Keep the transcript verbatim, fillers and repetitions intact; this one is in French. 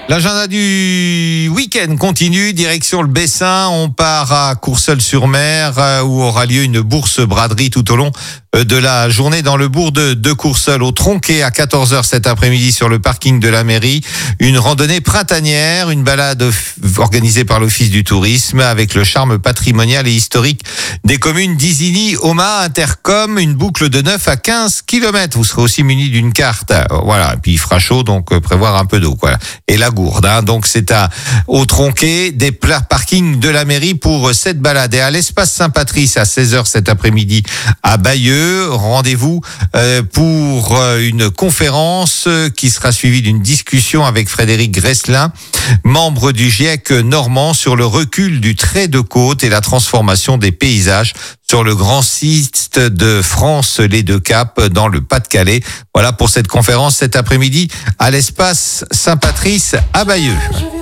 L'agenda du week-end continue, direction le Bessin. On part à Courseulles-sur-Mer où aura lieu une bourse braderie tout au long de la journée dans le bourg de, de Courseulles. Au Tronquet à quatorze heures cet après-midi sur le parking de la mairie. Une randonnée printanière, une balade organisée par l'Office du tourisme avec le charme patrimonial et historique des communes d'Isigny, Aumas, Intercom. Une boucle de neuf à quinze kilomètres. Vous serez aussi muni d'une carte. Voilà. Et puis il fera chaud, donc prévoir un peu d'eau, quoi. Et la gourde, hein. Donc c'est à au Tronquet, des parkings de la mairie pour cette balade. Et à l'espace Saint-Patrice à seize heures cet après-midi à Bayeux. Rendez-vous euh, pour euh, une conférence euh, qui sera suivie d'une discussion avec Frédéric Gresselin, membre du GIEC normand, sur le recul du trait de côte et la transformation des paysages sur le grand site de France, les Deux Caps, dans le Pas-de-Calais. Voilà pour cette conférence cet après-midi à l'espace Saint-Patrice à Bayeux.